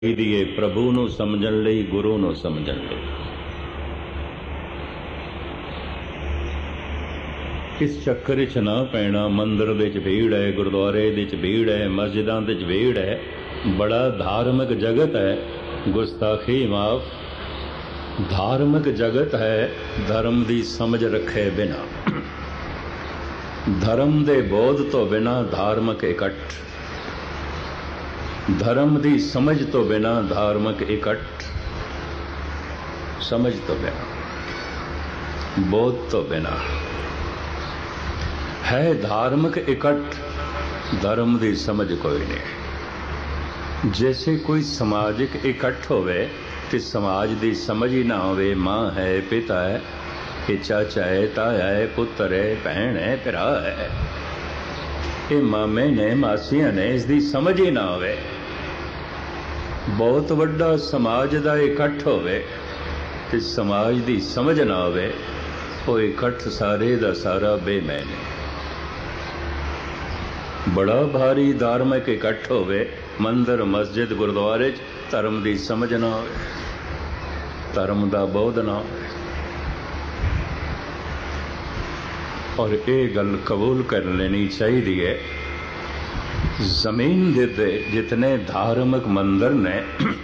ਦੀਏ ਪ੍ਰਭੂ ਨੂੰ ਸਮਝਣ ਲਈ, ਗੁਰੂ ਨੂੰ ਸਮਝਣ ਲਈ। ਇਸ ਚੱਕਰ ਵਿੱਚ ਨਾ ਪੈਣਾ। ਮੰਦਰ ਦੇ ਵਿੱਚ ਭੀੜ ਹੈ, ਗੁਰਦੁਆਰੇ ਦੇ ਵਿੱਚ ਭੀੜ ਹੈ, ਮਸਜਿਦਾਂ ਦੇ ਵਿੱਚ ਭੀੜ ਹੈ, ਬੜਾ ਧਾਰਮਿਕ ਜਗਤ ਹੈ। ਗੁਸਤਾਖੀ ਮਾਫ, ਧਾਰਮਿਕ ਜਗਤ ਹੈ। ਧਰਮ ਦੀ ਸਮਝ ਰੱਖੇ ਬਿਨਾ, ਧਰਮ ਦੇ ਬੋਧ ਤੋਂ ਬਿਨਾ ਧਾਰਮਿਕ ਇਕੱਠ, धर्म की समझ तो बिना धार्मिक इकट्ठ, समझ तो बिना, बोध तो बिना है धार्मिक इकट्ठ, धर्म की समझ कोई नहीं। जैसे कोई समाजिक इकट्ठ होवे तो समाज की समझ ही ना होवे। माँ है, पिता है, ये चाचा है, ताया है, पुत्र है, भैन है, भरा है, ये मामे ने, मासियां ने, इसकी समझ ही ना होवे। बहुत वड्डा समाज का इकट्ठ होवे ते समाज की समझ ना होवे, वो इकट्ठ सारे का सारा बेमैन है। बड़ा भारी धार्मिक इकट्ठ होवे, मंदिर मस्जिद गुरुद्वारे धर्म की समझ ना होवे, धर्म का बोध ना होवे। और ये गल कबूल कर लेनी चाहिए, जमीन दे जितने धार्मिक मंदिर ने,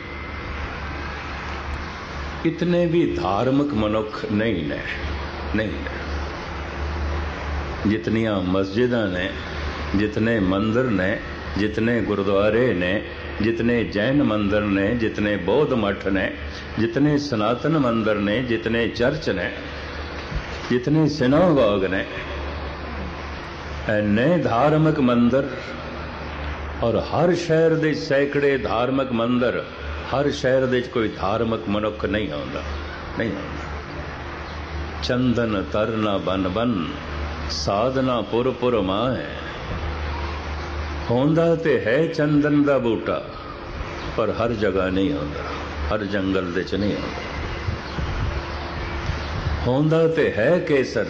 इतने भी धार्मिक मनुख नहीं ने, नहीं ने। जितनियां मस्जिदां ने, जितने मंदिर ने, जितने गुरुद्वारे ने, जितने जैन मंदिर ने, जितने बौद्ध मठ ने, जितने सनातन मंदिर ने, जितने चर्च ने, जितने सिनागोग ने, इन्ने धार्मिक मंदिर। और हर शहर के सैकड़े धार्मिक मंदिर, हर शहर के कोई धार्मिक मनुख नहीं आता, नहीं आता। चंदन तरना बन बन, साधना पुर पुर माए। होंदा ते है चंदन का बूटा, पर हर जगह नहीं आता, हर जंगल दे च नहीं आता। होंदा ते है केसर,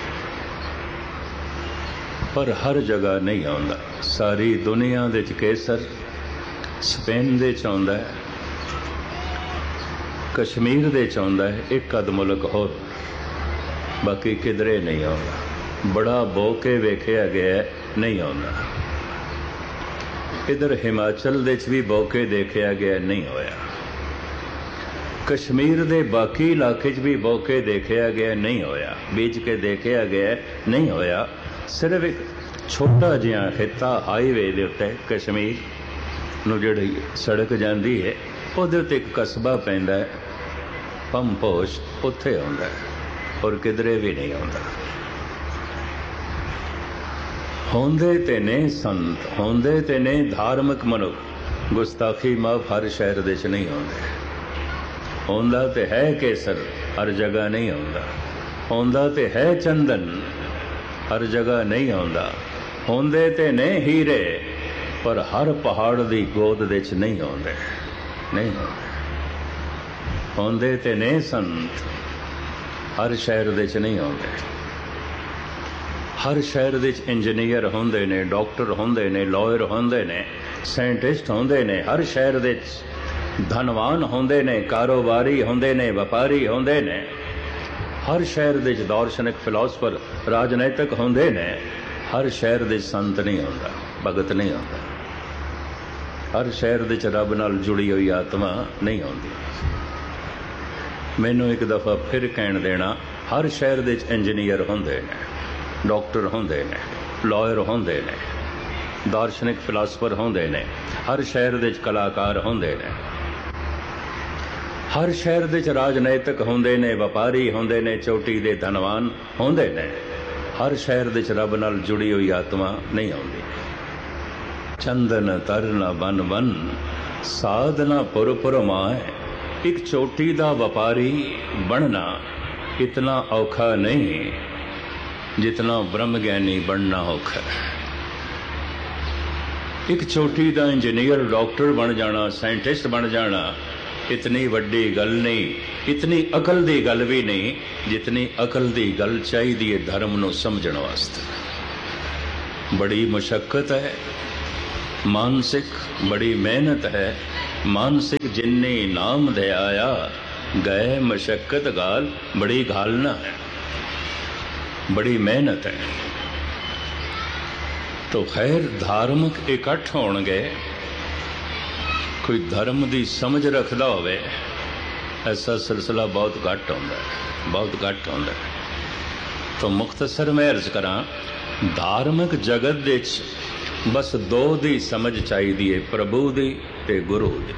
पर हर जगह नहीं आता। सारी दुनिया दे केसर स्पेन दे आउंदा है, कश्मीर दे आउंदा है, एक अध मुल्क होर, बाकी किधरे नहीं आता। बड़ा बोके वेखिया गया है, नहीं आता। इधर हिमाचल दे भी बोके देखिया गया, नहीं होया। कश्मीर दे बाकी इलाके भी बोके देखिया गया, नहीं होया। बीज के देखिया गया, नहीं होया। सिर्फ एक छोटा जिहा खिता हाईवे दे उत्ते कश्मीर नूं जिहड़ी सड़क जाती है, उहदे उत्ते एक कस्बा पैंदा है, पंपोश, उत्थे आउंदा है, और किधरे भी नहीं आउंदा। होंदे ते ने संत, होंदे ते ने धार्मिक मनुख, गुस्ताखी माफ हर शहर दे च नहीं आउंदे। होंदा ते है केसर, हर जगह नहीं आउंदा। होंदा ते है चंदन, हर जगह नहीं आउंदा। होंदे ते ने हीरे, पर हर पहाड़ दी गोद दे च नहीं आउंदे, नहीं आउंदे। होंदे ते ने संत, हर शहर दे च नहीं आउंदे। हर शहर दे च इंजीनियर होंदे ने, डॉक्टर होंदे ने, लॉयर होंदे ने, साइंटिस्ट होंदे ने। हर शहर दे च धनवान होंदे ने, कारोबारी होंदे ने, व्यापारी होंदे ने। हर शहर दे दार्शनिक फिलोसफर, राजनैतिक होंदे ने। हर शहर दे संत नहीं होंदा, भगत नहीं होंदा। हर शहर दे रब नाल जुड़ी हुई आत्मा नहीं होंदी। मैनू एक दफ़ा फिर कहण देना, हर शहर दे इंजीनियर होंदे ने, डॉक्टर होंदे ने, लॉयर होंदे ने, दार्शनिक फिलोसफर होंदे ने। हर शहर दे कलाकार होंदे ने। हर शहर दे राजनैतिक होंदे ने, व्यापारी होंदे ने, चोटी दे धनवान होंदे ने। हर शहर दे रब नाल जुड़ी हुई आत्मा नहीं आउंदी। चंदन तरना बन बन, साधना पुर पुर माए। एक चोटी दा व्यापारी बनना इतना औखा नहीं जितना ब्रह्म ज्ञानी बनना औखा है। एक चोटी दा इंजीनियर, डॉक्टर बन जाना, साइंटिस्ट बन जाना इतनी वड्डी गल नहीं, इतनी अकल दी गल भी नहीं जितनी अकल दी गल चाहिए धर्म नूं समझण वास्ते। बड़ी मुशक्कत है, मानसिक बड़ी मेहनत है, मानसिक जिन्ने नाम ध्याया, गए मशक्कत गाल बड़ी घालना है, बड़ी मेहनत है। तो खैर धार्मिक इकट्ठ होणगे, कोई धर्म की समझ रखता होवे, ऐसा सिलसिला बहुत घट होंदा है, बहुत घट होंदा है। तो मुख्तसर मैं अर्ज करा, धार्मिक जगत दे बस दो दी समझ चाहिए है, प्रभु दी ते गुरु दी।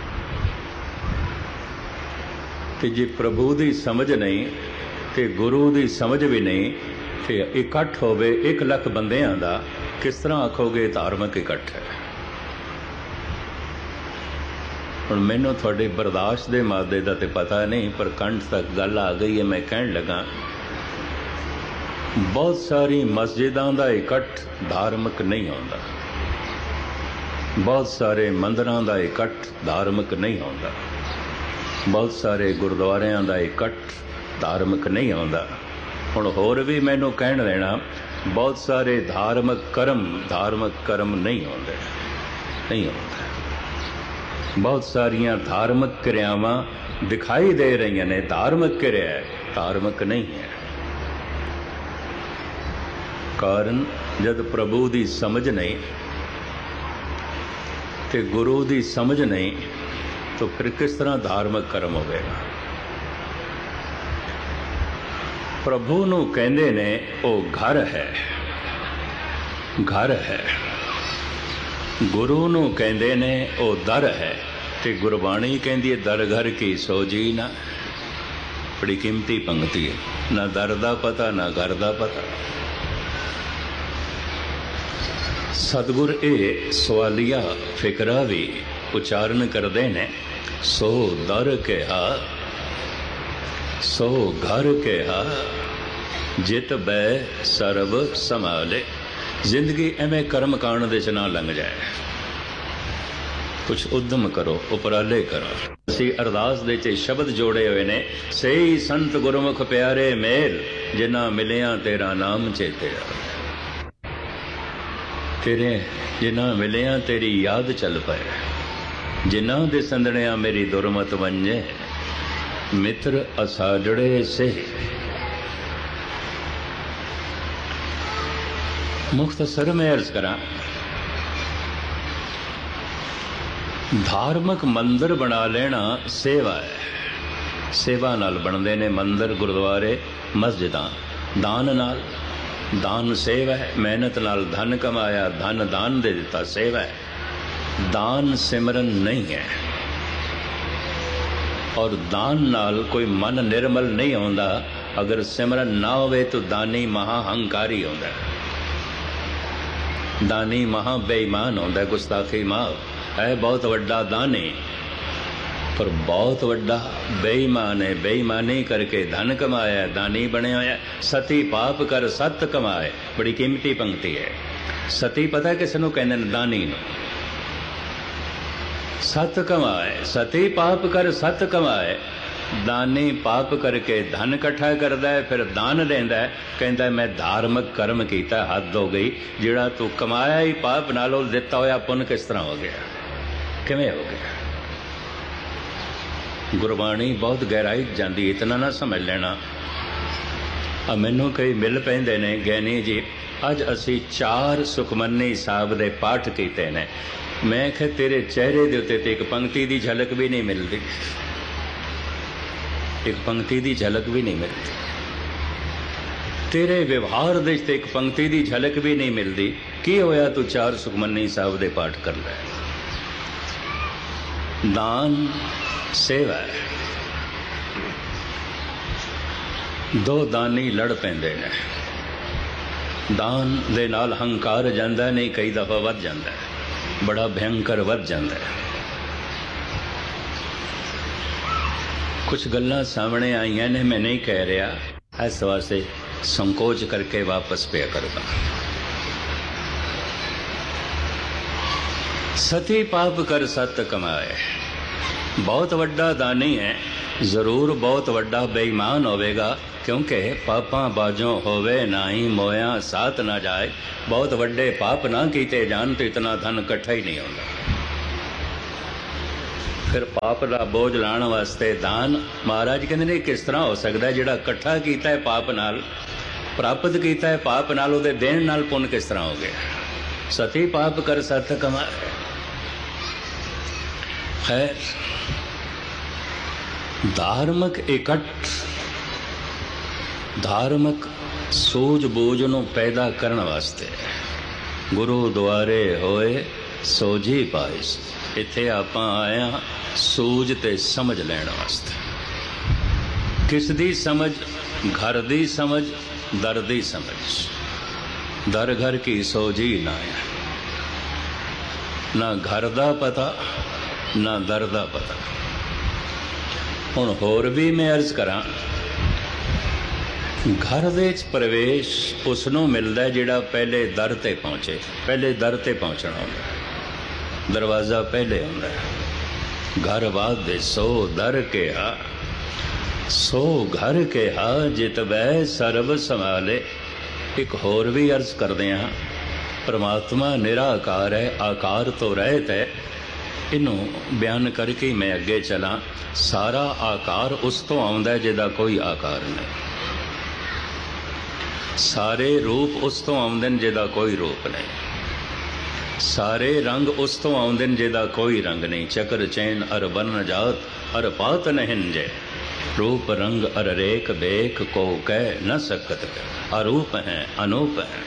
ते जे प्रभु दी समझ नहीं ते गुरु दी समझ भी नहीं, ते इकट्ठ होवे 1 लाख बंदियां दा, किस तरह आखोगे धार्मिक इकट्ठ है। हुण मैनूं तुहाडे बर्दाश्त दे मादे दा ते पता नहीं, पर कंठ तक गल आ गई है। मैं कहण लगा, बहुत सारी मस्जिदां दा इकट्ठ धार्मिक नहीं होंदा, बहुत सारे मंदिरां दा इकट्ठ धार्मिक नहीं होंदा, बहुत सारे गुरुद्वारियां दा इकट्ठ धार्मिक नहीं होंदा। हुण होर भी मैनूं कहण देना, बहुत सारे धार्मिक कर्म नहीं होंदे, नहीं होंदे। बहुत सारियां धार्मिक क्रियावां दिखाई दे रही ने धार्मिक क्रिया है, धार्मिक नहीं है। कारण जब प्रभु दी समझ नहीं ते गुरु दी समझ नहीं, तो फिर किस तरह धार्मिक कर्म होगा। प्रभु नूं कहंदे ने ओ घर है, घर है। गुरु नूं कहंदे ने ओ दर है, ते गुरबाणी कहंदी है दर घर की सोजी ना। बड़ी कीमती पंक्ति है, ना दर दा पता ना घर दा पता। सतगुर ए सवालिया फिकरा भी उच्चारण करते ने, सो दर कहा सो घर कहा, जित बै सर्ब संभाले। जिंदगी एवें कर्म कांड दे च ना लंघ जाए, कुछ उद्यम करो, उपराले करो। असी अरदास दे च शब्द जोड़े हुए ने, सही संत गुरमुख प्यारे मेल, जिन्ना मिलिया तेरा नाम चेते आ। तेरे जिन्ना मिलिया तेरी याद चल पाए, जिन्ना दे संदणिया मेरी दुरमत वंजे, मित्र असाजड़े से। मुख्तसर में अर्ज करा, धार्मिक मंदिर बना लेना सेवा है। सेवा नाल बनते ने मंदिर, गुरुद्वारे, मस्जिदां। दान नाल, दान सेवा है। मेहनत नाल धन कमाया, धन दान दे दिता, सेवा है। दान सिमरन नहीं है। और दान नाल कोई मन निर्मल नहीं होंदा। अगर सिमरन ना होवे तो दानी महाहंकारी होंदा है, दानी महा बेईमान होंदा है, गुस्ताखी माफ है। बहुत वड्डा दानी पर बहुत वड्डा बेईमान है। बेईमानी करके धन कमाया, दानी बने होया। सती पाप कर सत कमाए, बड़ी कीमती पंक्ति है। सती पता किस नूं कहंदे ने? दानी नूं। सत कमाए, सती पाप कर सत कमाए। दानी पाप करके धन इकट्ठा करता है, फिर दान देंदा है, कहता है मैं धार्मिक कर्म किया, हद हो गई। जिहड़ा तू कमाया ही पाप नालों दिता होया पुन किस तरह हो गया, किवें हो गया? गुरबाणी बहुत गहराई जाती, इतना ना समझ लेना। मैनू कई मिल पैंदे ने, गैनी जी अज असी 4 सुखमनी साहब दे पाठ कीते ने। मैं आख्या तेरे चेहरे दे उत्ते ते एक पंक्ति दी झलक भी नहीं मिलती, एक पंक्ति दी झलक भी नहीं मिलती। तेरे व्यवहार दे ते एक पंक्ति दी झलक भी नहीं मिलती। की होया तू 4 सुखमनी साहब दे पाठ कर लै? दान सेवा है। 2 दानी लड़ पैंदे ने। दान दे नाल हंकार जांदा नहीं, कई दफा वध जांदा है, बड़ा भयंकर वध जांदा है। कुछ गल्लां सामने आईयां ने, मैं नहीं कह रहा, इस वास्ते संकोच करके वापस पे करूंगा। सती पाप कर सत कमाए। बहुत वड्डा दानी है, ਜ਼ਰੂਰ ਬਹੁਤ ਵੱਡਾ ਬੇਈਮਾਨ ਹੋਵੇਗਾ, ਕਿਉਂਕਿ ਪਾਪਾਂ ਬਾਝੋਂ ਹੋਵੇ ਨਾਹੀ ਮੋਇਆ ਸਾਥ ਨਾ ਜਾਏ। ਬਹੁਤ ਵੱਡੇ ਪਾਪ ਨਾ ਕੀਤੇ ਜਾਣ ਤੇ ਇਤਨਾ ਧਨ ਇਕੱਠਾ ਹੀ ਨਹੀਂ ਹੁੰਦਾ। ਫਿਰ ਪਾਪ ਦਾ ਬੋਝ ਲਾਉਣ ਵਾਸਤੇ ਦਾਨ, ਮਹਾਰਾਜ ਕਹਿੰਦੇ ਨੇ ਕਿਸ ਤਰ੍ਹਾਂ ਹੋ ਸਕਦਾ? ਜਿਹੜਾ ਇਕੱਠਾ ਕੀਤਾ ਹੈ ਪਾਪ ਨਾਲ, ਪ੍ਰਾਪਤ ਕੀਤਾ ਹੈ ਪਾਪ ਨਾਲ, ਉਹਦੇ ਦੇਣ ਨਾਲ ਪੁੰਨ ਕਿਸ ਤਰ੍ਹਾਂ ਹੋ ਗਿਆ? ਸਤੀ ਪਾਪ ਕਰ ਸਤ ਕਮਾਏ। ਖੈਰ, ਧਾਰਮਿਕ ਇਕੱਠ, ਧਾਰਮਿਕ ਸੂਝ-ਬੂਝ ਨੂੰ ਪੈਦਾ ਕਰਨ ਵਾਸਤੇ ਗੁਰੂ ਦੁਆਰੇ ਹੋਏ ਸੋਝੀ ਪਾਇਸ। ਇੱਥੇ ਆਪਾਂ ਆਏ ਹਾਂ ਸੂਝ ਤੇ ਸਮਝ ਲੈਣ ਵਾਸਤੇ। ਕਿਸ ਦੀ ਸਮਝ? ਘਰ ਦੀ ਸਮਝ, ਦਰ ਦੀ ਸਮਝ। ਦਰ ਘਰ ਕੀ ਸੋਝੀ ਨਾ ਹੈ, ਨਾ ਘਰ ਦਾ ਪਤਾ ਨਾ ਦਰ ਦਾ ਪਤਾ। ਹੁਣ ਹੋਰ ਵੀ ਮੈਂ ਅਰਜ਼ ਕਰਾਂ, ਘਰ ਦੇ ਵਿੱਚ ਪ੍ਰਵੇਸ਼ ਉਸ ਨੂੰ ਮਿਲਦਾ ਜਿਹੜਾ ਪਹਿਲੇ ਦਰ ਤੇ ਪਹੁੰਚੇ। ਪਹਿਲੇ ਦਰ ਤੇ ਪਹੁੰਚਣਾ ਹੁੰਦਾ, ਦਰਵਾਜ਼ਾ ਪਹਿਲੇ ਹੁੰਦਾ। ਘਰ ਵਾਦੇ ਸੋ ਦਰ ਕਿਹਾ, ਸੋ ਘਰ ਕਿਹਾ, ਜਿਤ ਬੈ ਸਰਬ ਸੰਭਾਲੇ। ਇੱਕ ਹੋਰ ਵੀ ਅਰਜ਼ ਕਰਦੇ ਹਾਂ, ਪਰਮਾਤਮਾ ਨਿਰਾਕਾਰ ਹੈ, ਆਕਾਰ ਤੋਂ ਰਹਿਤ ਹੈ। ਇਹਨੂੰ ਬਿਆਨ ਕਰਕੇ ਮੈਂ ਅੱਗੇ ਚਲਾਂ। ਸਾਰਾ ਆਕਾਰ ਉਸ ਤੋਂ ਆਉਂਦਾ ਜਿਹਦਾ ਕੋਈ ਆਕਾਰ ਨਹੀਂ। ਸਾਰੇ ਰੂਪ ਉਸ ਤੋਂ ਆਉਂਦੇ ਨੇ ਜਿਹਦਾ ਕੋਈ ਰੂਪ ਨਹੀਂ। ਸਾਰੇ ਰੰਗ ਉਸ ਤੋਂ ਆਉਂਦੇ ਨੇ ਜਿਹਦਾ ਕੋਈ ਰੰਗ ਨਹੀਂ। ਚੱਕਰ ਚੈਨ ਅਰ ਬਰਨ ਜਾਤ ਅਰ ਪਾਤ ਨਹਿੰਜੇ, रूप रंग अर रेख बेख को कह न सकत। अरूप हैं अनूप हैं।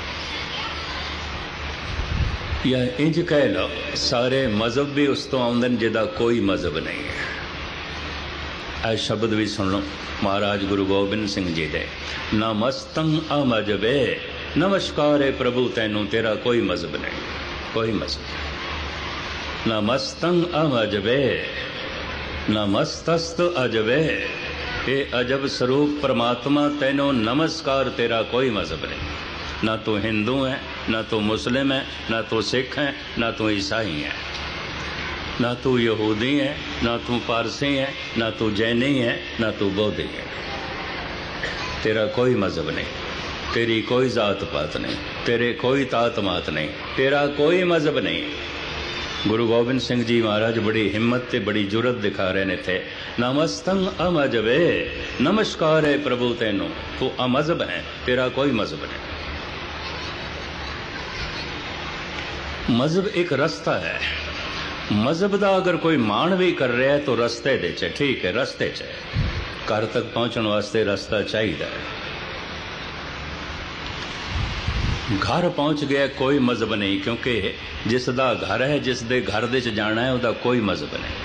या इंज कह लो, सारे मजहब भी उस तो आउंदे ने जिहदा कोई मजहब नहीं है। ऐ शब्द भी सुन लो महाराज गुरु गोबिंद सिंह जी दे। नमस्तं अमजबे, नमस्कार है प्रभु तैनू, तेरा कोई मजहब नहीं, कोई मजहब। नमस्तं अमजबे, नमस्तस्त अजबे, ये अजब स्वरूप परमात्मा तैनू नमस्कार, तेरा कोई मजहब नहीं। ना तो हिंदू है, ना तो मुस्लिम है, ना तो सिख है, ना तो ईसाई है, ना तो यहूदी है, ना तो पारसी है, ना तो जैनी है, ना तो बौद्धी है। तेरा कोई मजहब नहीं, तेरी कोई जात पात नहीं, तेरे कोई तात मात नहीं, तेरा कोई मजहब नहीं। गुरु गोबिंद सिंह जी महाराज बड़ी हिम्मत ते बड़ी जुरत दिखा रहे ने थे। नमस्तंग अमजबे, नमस्कार है प्रभु तैनू, तू अमजहब है, तेरा कोई मजहब नहीं। मजहब एक रास्ता है। मजहब का अगर कोई मान भी कर रहा है तो रस्ते दे च, ठीक है, रस्ते च घर तक पहुंचने वास्ते रास्ता चाहिए। घर पहुंच गया कोई मजहब नहीं, क्योंकि जिसदा घर है, जिस दे घर दे च जाना है, उसदा कोई मजहब नहीं।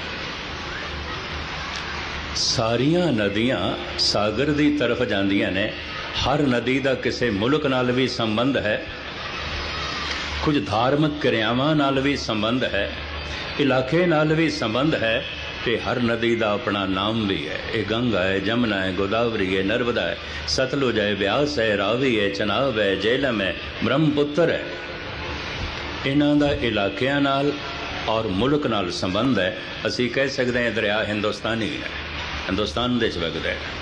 सारियां नदियां सागर दी तरफ जांदियां ने। हर नदी का किसी मुल्क नाल भी संबंध है, कुछ धार्मिक क्रियावां नाल भी संबंध है, इलाके नाल भी संबंध है, ते हर नदी का अपना नाम भी है। ये गंगा है, जमुना है, गोदावरी है, नर्मदा है, सतलुज है, ब्यास है, रावी है, चनाब है, झेलम है, ब्रह्मपुत्र है। इन्हां दा इलाकियां नाल और मुल्क नाल संबंध है। असी कह सकते हैं दरिया हिंदुस्तानी है, हिंदुस्तान दे च वगदा है।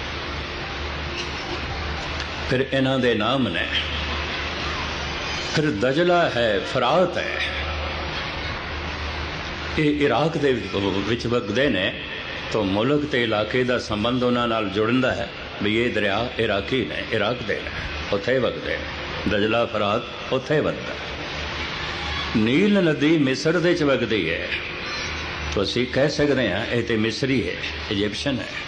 फिर इन्हां दे नाम ने। फिर दजला है, फरात है, ये इराक दे विच वगदे ने, तो मुल्क ते इलाके दा संबंध उन्हां नाल जुड़दा है भी ये दरिया इराकी ने, इराक दे ने, उत्थे वगदे ने। दजला फरात उत्थे वगदा। नील नदी मिस्र दे च वगदी है, तो असीं कह सकते हैं ये ते मिस्री है, इजिप्शियन है,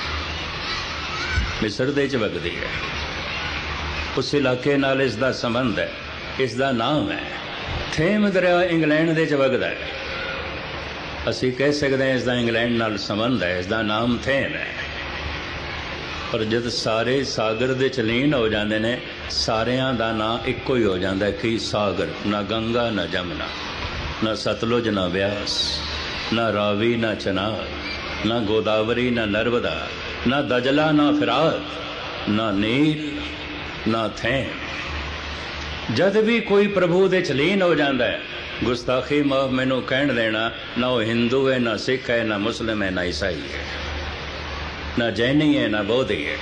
मिस्र दे च वगदी है। उस इलाके नाल इसदा संबंध है, इसदा नाम है। थेम दरिया इंग्लैंड दे च वगदा है, असी कह सकते हैं इसका इंग्लैंड नाल संबंध है, इसका नाम थेम है। पर जब सारे सागर दे लीन हो जाते हैं, सारियां दा नाम इक्को ही हो जाता है कि सागर। ना गंगा ना जमुना, ना सतलुज ना ब्यास, ना रावी ना चनाब, ना गोदावरी ना नर्मदा, ना दजला ना फिरात, ना नील ना थेम। जद भी कोई प्रभु दे लीन हो जाता है, गुस्ताखी माफ मैनू कहन देना, ना वो हिंदू है, ना सिख है, ना मुस्लिम है, ना ईसाई है। ना जैनी है ना बौद्धि है,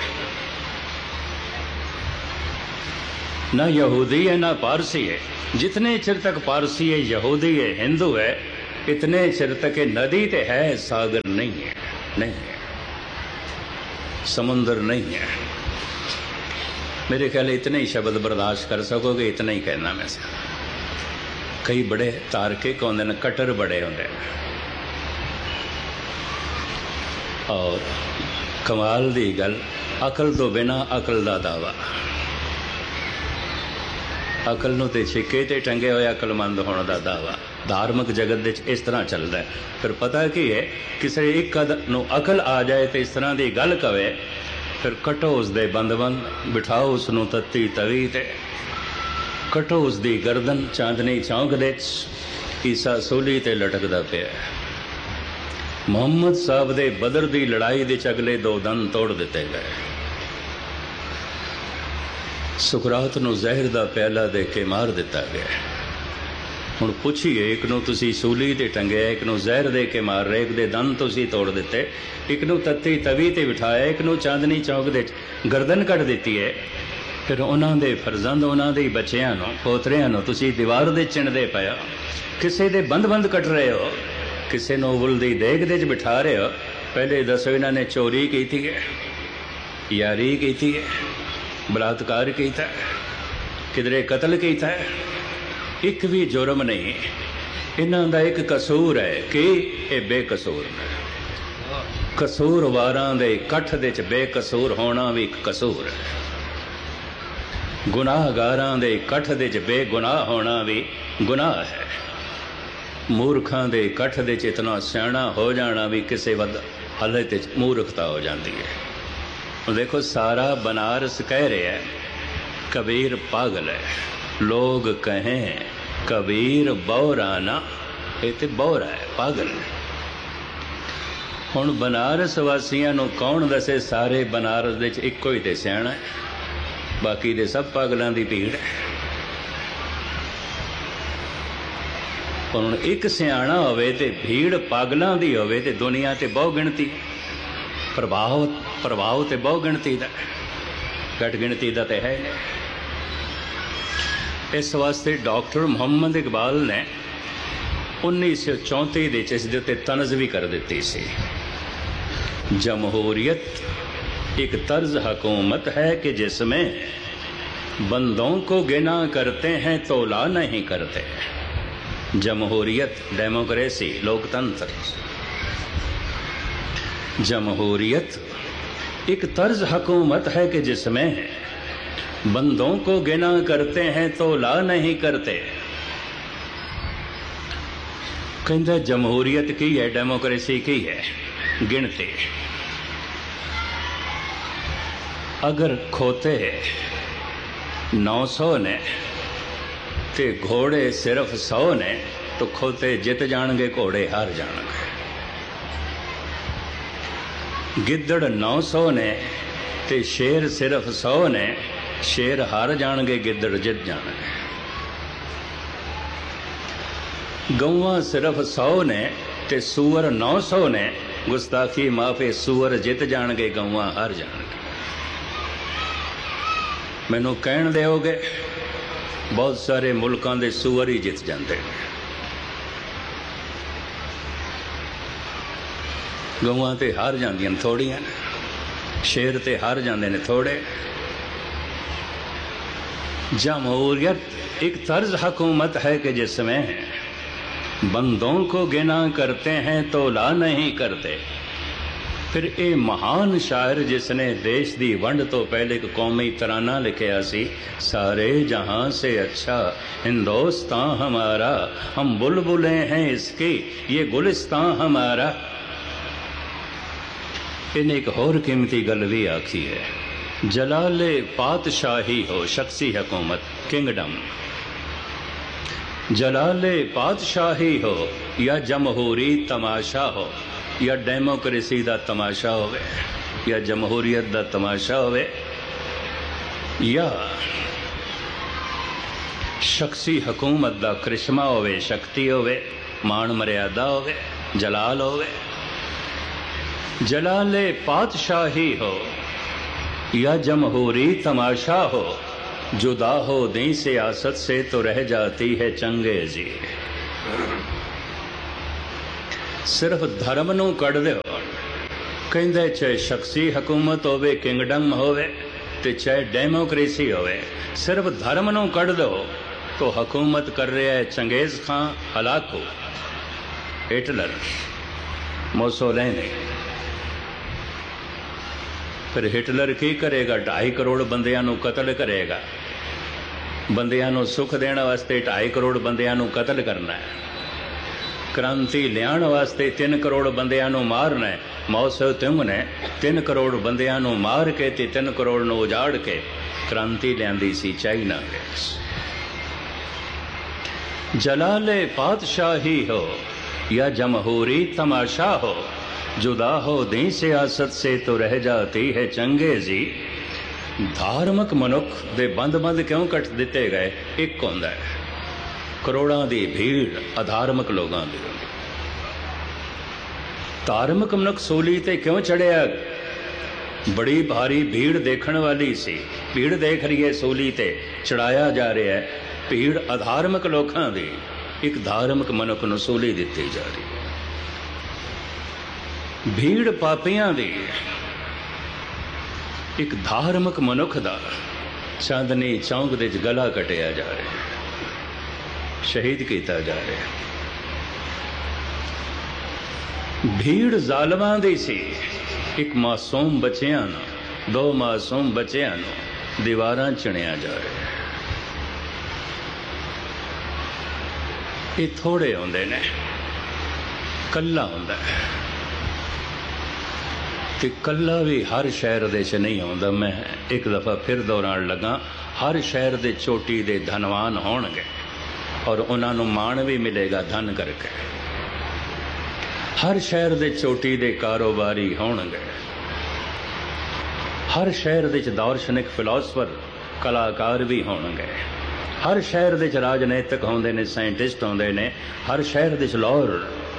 ना यहूदी है ना पारसी है। जितने चिर तक पारसी है, यहूदी है, हिंदू है, इतने चिर तक नदी तो है, सागर नहीं है, नहीं है, समुंदर नहीं है। मेरे ख्याल इतने ही शब्द बर्दाश्त कर सकोगे, इतना ही कहना मैं से। कई बड़े तार्किक होंदे ने, कट्टर बड़े होंदे ने, और कमाल दी गल, अकल तो बिना अकल दा दावा। अकल नूं ते छिके ते टंगे होए अकलमंद होने का दावा धार्मिक जगत दे इस तरह चलता है। फिर पता की है, किसी एक नूं अकल आ जाए तो इस तरह की गल कवे, फिर कटो उसदे बंद बिठाओ उसनूं तत्ती तवी ते, कटो उसदी गर्दन चांदनी चौंक दे, ईसा सूली ते लटकदा पिया। मुहम्मद साहब दे बदर दी लड़ाई दे अगले 2 दंद तोड़ दिते गए। सुकरात नूं जहर दा प्याला दे के मार दिता गया। हुण पुछिए, एक नूं तुसीं सूली ते टंगिया, एक नूं जहर दे के मार रहे, एक दे दंद तुसीं तोड़ दिते, एक नूं तत्ती तवी ते बिठाया, एक नूं चांदनी चौक दे गर्दन कट दिती है। फिर उन्हां दे फरजंद, उन्हां दे बच्चियां नूं, पोतरियां नूं तुसीं दीवार दे चिणदे पिया, किसे दे बंद कट रहे हो, किसे नूं उबल दी देग दे बिठा रहे हो। पहले दसो, इन्हां ने चोरी की है, यारी की है, बलात्कार किया, किधरे कतल किया, एक भी जुर्म नहीं। इन्हां दा एक कसूर है कि ये बेकसूर ने। कसूरवारां दे कठ दे च बेकसूर होना भी एक कसूर है। गुनाहगारां दे कठ दे च बेगुनाह होना भी गुनाह है। मूर्खां दे कठ दे च इतना सियाणा हो जाना भी किसी हालत मूर्खता हो जाती है। देखो, सारा बनारस कह रहे हैं कबीर पागल है, लोग कहें कबीर बौराना, ये तो बौरा है, पागल है। हुण बनारस वासियां नूं कौन दसे, सारे बनारस दे च इक्को ही ते सियाणा है, बाकी दे सब पागलों की भीड़ है। हुण एक सियाणा होवे ते भीड़ पागलों की होवे ते दुनिया ते बहु गिणती, प्रभाव तो बहु गिणती का, घट गिणती का तो है नहीं। इस वास्ते डॉक्टर मुहम्मद इकबाल ने 1934 इसके उत्ते तनज़ भी कर दी सी। जमहूरियत एक तर्ज हुकूमत है कि जिसमें बंदों को गिना करते हैं तोला नहीं करते। जमहूरियत, डेमोक्रेसी, लोकतंत्र। जमहूरियत एक तर्ज हुकूमत है कि जिसमें बंदों को गिना करते हैं तो ला नहीं करते। कहता जमहूरियत की है, डेमोक्रेसी की है, गिनते। अगर खोते 900 ने ते घोड़े सिर्फ 100 ने तो खोते जित जाणगे, घोड़े हार जाणगे। गिद्दड़ 900 ने ते शेर सिर्फ 100 ने, शेर हार जाणगे, गिद्दड़ जित जाणगे। गौवां सिर्फ 100 ने ते सूअर 900 ने, गुस्ताखी माफे, सूअर जित जाणगे, गौवां हार जाणगे। मैनू कहण दिओगे, बहुत सारे मुल्कां दे सूअर ही जित जाते हैं, गौवां ते हार जांदियां थोड़ियां, शेर ते हार जाते हैं थोड़े। जमहूरियत एक तर्ज हुकूमत है कि जिसमें बंदों को गिना करते हैं तो ला नहीं करते। फिर ये महान शायर जिसने देश दी वंड तो पहले एक कौमी तराना लिखिया सी, सारे जहां से अच्छा हिंदुस्तान हमारा, हम बुलबुलें हैं इसकी, ये गुलिस्तान हमारा। इन्हें एक होर कीमती गल भी आखी है, जलाले पातशाही हो, शख्सी हुकूमत, किंगडम। जलाले पातशाही हो या जमहूरी तमाशा हो, या डेमोक्रेसी का तमाशा होवे, या जमहूरियत का तमाशा होवे, या शख्सी हुकूमत का करिश्मा होवे, शक्ति होवे, मान मर्यादा होवे, जलाल होवे, जलाले पातशाही हो या जमहूरी तमाशा हो, जुदा हो दी सियासत से तो रह जाती है चंगेजी। सिर्फ धर्म नूं कढ़ दिओ, कहंदे चाहे शख्सी हुकूमत होवे, किंगडम होवे ते चाहे डेमोक्रेसी होवे, सिर्फ धर्म नूं कढ़ दो तो हुकूमत कर रहा है चंगेज खां, हलाकू, हिटलर, मोसोलिनी। फिर हिटलर की करेगा? 2.5 करोड़ बंदियां नूं कतल करेगा। बंदियां नूं सुख देने वास्ते 2.5 करोड़ बंदियां नूं कतल करना है। क्रांति लियाण वास्ते 3 करोड़ बंदियां नूं मारना है। माओ से तुंग ने 3 करोड़ बंदियां नूं मार के ते 3 करोड़ नूं उजाड़ के क्रांति लियांदी सी चाइना विच। जलाले पातशाही हो या जमहूरी तमाशा हो, जुदा हो दी सियासत से तो रह जाती है चंगेजी। धार्मिक मनुख दे बंद बंद क्यों कट दिते गए? एक होंदा है करोड़ां दी भीड़ अधार्मिक लोगों की। धार्मिक मनुख सूली ते क्यों चढ़िया? बड़ी भारी भीड़ देखने वाली सी, भीड़ देख रही है, सूली ते चढ़ाया जा रहा है। भीड़ अधार्मिक लोगों की, एक धार्मिक मनुख नूं सूली दिती जा रही है। भीड़ पापियां दी, एक धार्मिक मनुख दा चांदनी चौंक दे गला कटिया जा रहा है, शहीद किया जा रहा है। भीड़ जालमां दी सी, एक मासूम बच्चियां नूं, 2 मासूम बच्चियां नूं दीवारां चिणिया जा रहा है। ये थोड़े होंदे ने, कल्ला होंदा है ते कल्ला भी हर शहर दे च नहीं होंदा। मैं एक दफ़ा फिर दोहराण लगा, हर शहर दे चोटी दे धनवान होणगे और उन्हां नूं माण भी मिलेगा धन करके। हर शहर दे चोटी दे कारोबारी होणगे। हर शहर दे दार्शनिक फिलोसफर कलाकार भी होणगे। हर शहर दे राजनीतिक होंदे ने, साइंटिस्ट होंदे ने। हर शहर दे लॉयर,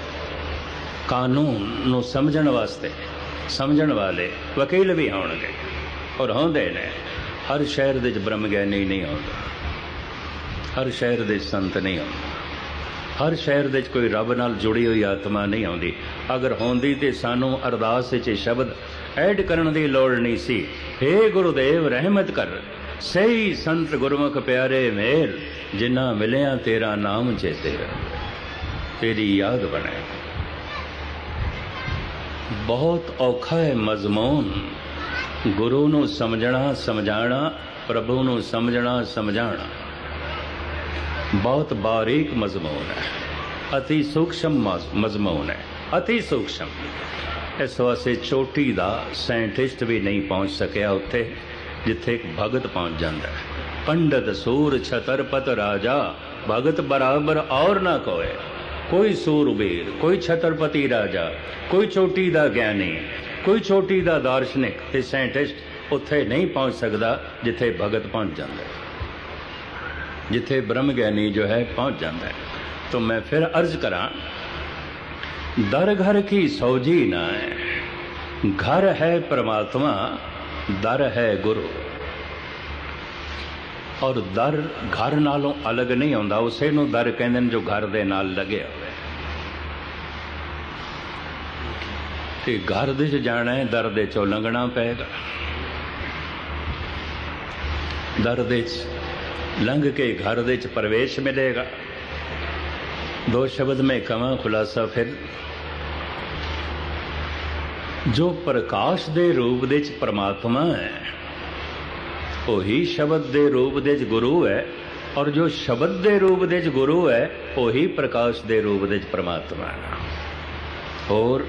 कानून नूं समझण वास्ते समझण वाले वकील भी होणगे और होंदे ने। हर शहर दे ब्रह्म ज्ञानी नहीं होंदा, हर शहर दे संत नहीं होंदा, हर शहर दे कोई रब नाल जुड़ी हुई आत्मा नहीं होंदी। अगर होंदी ते सानू अरदास च शब्द ऐड करन दी लोड़ नहीं सी। हे गुरुदेव रहमत कर, सही संत गुरमुख प्यारे मेल, जिन्ना मिलिया तेरा नाम चेते तेरी याद बने। बहुत औखा है मजमून, गुरु नूं समझना समझाना, प्रभु नूं समझना समझाना। बहुत बारीक मजमून है, अति सूक्ष्म मजमून है, अति सूक्ष्म। इस वास्ते चोटी दा साइंटिस्ट भी नहीं पहुंच सकिया उत्थे जिथे एक भगत पहुंच जाता है। पंडित सूर छतरपत राजा, भगत बराबर और ना कोई। कोई सूरबीर, कोई छतरपति राजा, कोई चोटी दा ज्ञानी, कोई चोटी दा दार्शनिक ते साइंटिस्ट उत्थे नहीं पहुंच सकता जिथे भगत पहुंच जाता है, जिथे ब्रह्म ज्ञानी जो है पहुंच जाता है। तो मैं फिर अर्ज करा, दर घर की सौजी ना है, घर है परमात्मा, दर है गुरु। और दर घर नालों अलग नहीं होंदा, उसे नूं दर कहंदे ने जो घर दे नाल लगे होवे। ते घर दे च जाना है, दर दे चों लंघना पेगा। दर दे च लंघ के घर दे च प्रवेश मिलेगा। 2 शब्द में कवां खुलासा फिर, जो प्रकाश दे रूप दे च परमात्मा है, वही शब्द दे रूप दे च गुरु है, और जो शब्द दे रूप दे च गुरु है वही प्रकाश दे रूप दे च परमात्मा है। और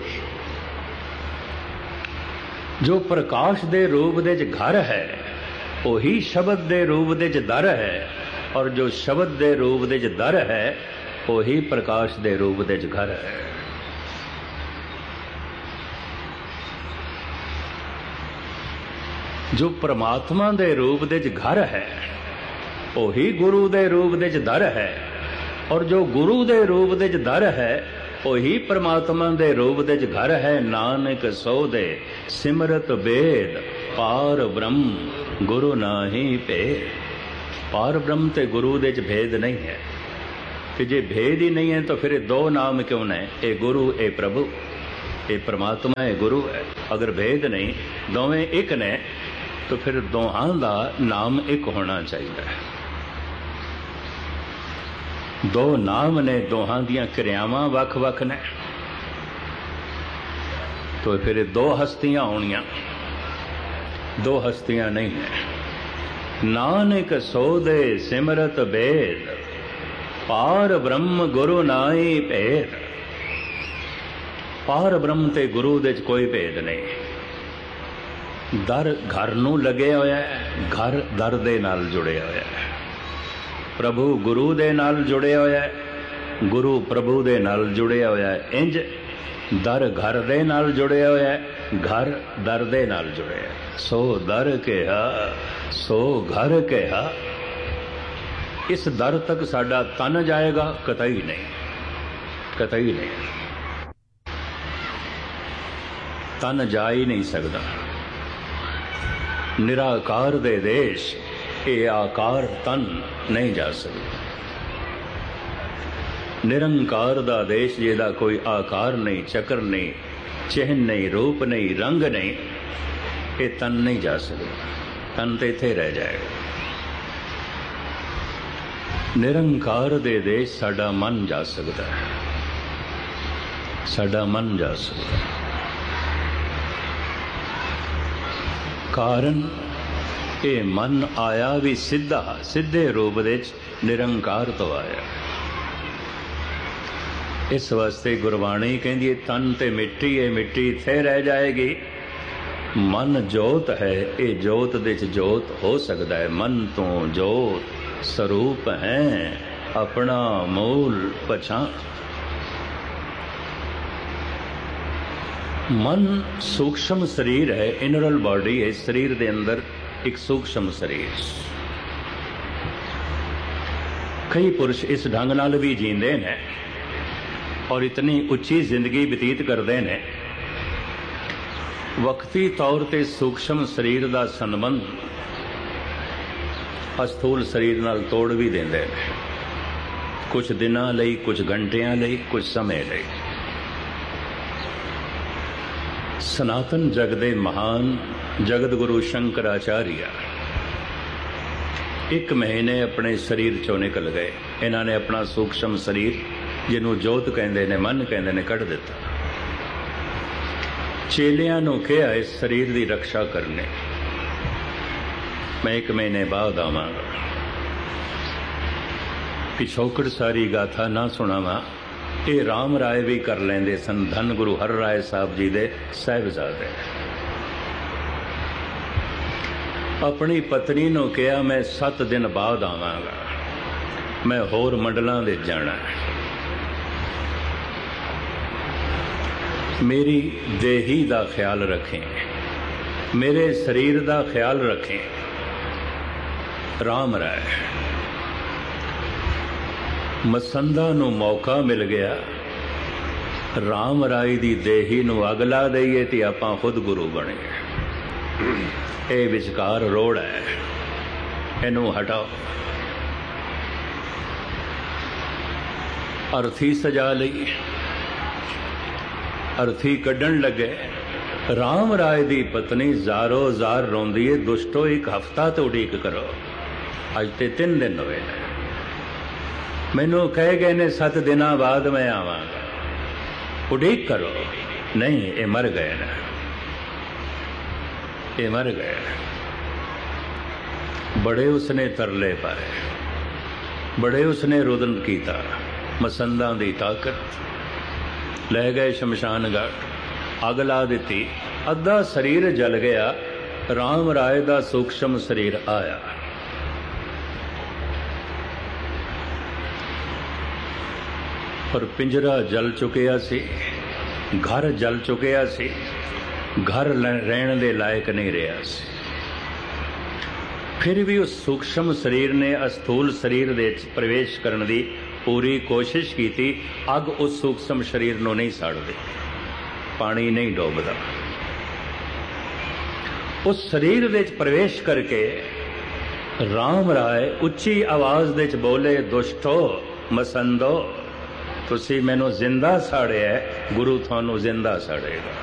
जो प्रकाश दे रूप दे च घर है वही शब्द दे रूप दे च दर है, और जो शब्द दे रूप दे च दर है वही प्रकाश दे रूप दे च घर है। जो परमात्मा दे रूप दे च घर है वही गुरु दे रूप दे च दर है, और जो गुरु दे रूप दे च दर है ਉਹੀ परमात्मा दे रूप दे घर है। नानक सो दे सिमरत बेद पार ब्रह्म गुरु नाहि भेद। पार ब्रह्म ते गुरु दे च भेद नहीं है। कि जे भेद ही नहीं है तो फिर दो नाम क्यों ने? ए गुरु ए प्रभु, ए परमात्मा ए गुरु है। अगर भेद नहीं, दोवें एक ने, तो फिर दोहां दा नाम एक होना चाहिए। दो नाम ने, दोहां दियां क्रियावां वख वख ने, तो फिर दो हस्तियां होनियां, दो हस्तियां नहीं है। नानक सो दे सिमरत बेद पार ब्रह्म गुरु नाई भेद। पार ब्रह्म ते गुरु दे कोई भेद नहीं। दर घर नूं लगे होया है, घर दर दे नाल जुड़े होया है। प्रभु गुरु दे नाल जुड़े होया है, गुरु प्रभु दे नाल जुड़े होया है। इंज दर घर दे नाल जुड़े होया है, घर दर दे नाल जुड़े है। सो दर कहा सो घर कहा। इस दर तक साडा तन जाएगा? कतई नहीं, कतई नहीं। तन जा ही नहीं सकता। निराकार दे देश ये आकार तन नहीं जा सकता। निरंकार दा देश जिहदा कोई आकार नहीं, चक्र नहीं, चिन्ह नहीं, रूप नहीं, रंग नहीं, ये तन नहीं जा सकता। तन तो इत्थे रह जाएगा। निरंकार दे देश साडा मन जा सकता है, साडा मन जा सकता है। कारण ये मन आया भी सीधा, सीधे रूप दे निरंकार तो आया। इस वास्ते गुरबाणी कहती है तन ते मिट्टी है, मिट्टी इत्थे रह जाएगी। मन जोत है, ये जोत दे जोत हो सकता है। मन तो जोत स्वरूप है, अपना मूल पहचान। मन सूक्ष्म शरीर है, इनरल बॉडी है। शरीर के अंदर एक सूक्ष्म शरीर। कई पुरुष इस ढंग नाल भी जींदे ने और इतनी उच्ची जिंदगी बतीत करते हैं, वक्ती तौर पर सूक्ष्म शरीर का संबंध अस्थूल शरीर नाल तोड़ भी देंदे ने। कुछ दिनां लई, कुछ घंटियां लई, कुछ समय लई। सनातन जग दे महान जगत गुरु शंकराचार्य 1 महीने अपने शरीर चों निकल गए। इन्होंने अपना सूक्ष्म शरीर जिन्हों जोत कहते ने, मन कहते ने, कढ़ दिता। चेलियां नूं कहा इस शरीर की रक्षा करने, मैं 1 महीने बाद आवांगा। पिछोकड़ सारी गाथा ना सुनावा, ये राम राय भी कर लेंदे सन। धन गुरु हर राय साहब जी दे साहिबजादे। अपनी पत्नी नूं कहा मैं 7 दिन बाद आवांगा, मैं होर मंडलां दे जाना है। मेरी देही दा ख्याल रखें, मेरे शरीर दा ख्याल रखें। राम राय मसंदा नूं मौका मिल गया, राम राय दी देही नूं अग ला दईए ते आपां खुद गुरु बने। ये विचकार रोड़ है, इनू हटाओ। अर्थी सजा लई, अर्थी कड्ढण लगे। राम राय दी पत्नी ज़ारो ज़ार रोंदी है, दुष्टो 1 हफ्ता तो उड़ीक करो। अज ते 3 दिन हुए ने, मैनू कह गए ने 7 दिनों बाद मैं आवांगा, उड़ीक करो। नहीं, ये मर गए ने, ये मर गए। बड़े उसने तरले पाए, बड़े उसने रुदन कीता। मसंदा दी ताकत ले गए शमशान घाट, अग ला दी, अद्धा शरीर जल गया। राम राय दा सूक्ष्म शरीर आया। पर पिंजरा जल चुकिया सी, घर जल चुकिया सी, घर रहने दे लायक नहीं रहा सी। फिर भी उस सूक्ष्म शरीर ने अस्थूल शरीर दे प्रवेश करने की पूरी कोशिश की थी, अग उस सूक्ष्म शरीर को नहीं साड़ती, पानी नहीं डोबदा। उस शरीर दे प्रवेश करके राम राय उच्ची आवाज दे बोले, दुष्टो मसंदो, तुसी मैनू जिंदा साड़िया, गुरु थानू जिंदा साड़ेगा।